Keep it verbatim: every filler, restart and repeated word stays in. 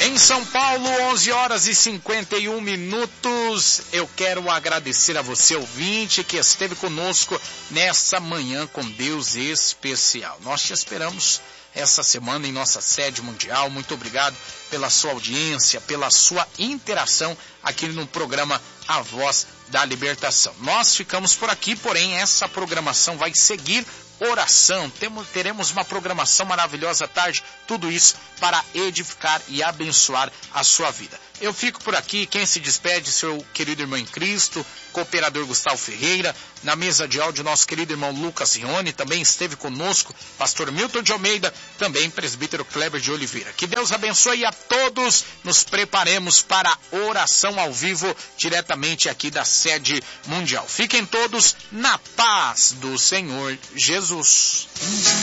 Em São Paulo, onze horas e cinquenta e um minutos. Eu quero agradecer a você, ouvinte, que esteve conosco nessa manhã com Deus especial. Nós te esperamos essa semana em nossa sede mundial. Muito obrigado pela sua audiência, pela sua interação aqui no programa A Voz da Libertação. Nós ficamos por aqui, porém essa programação vai seguir. Oração, temos, teremos uma programação maravilhosa à tarde, tudo isso para edificar e abençoar a sua vida. Eu fico por aqui, quem se despede, seu querido irmão em Cristo, cooperador Gustavo Ferreira, na mesa de áudio, nosso querido irmão Lucas Rione, também esteve conosco, pastor Milton de Almeida, também presbítero Kleber de Oliveira. Que Deus abençoe a todos, nos preparemos para a oração ao vivo, diretamente aqui da sede mundial. Fiquem todos na paz do Senhor Jesus.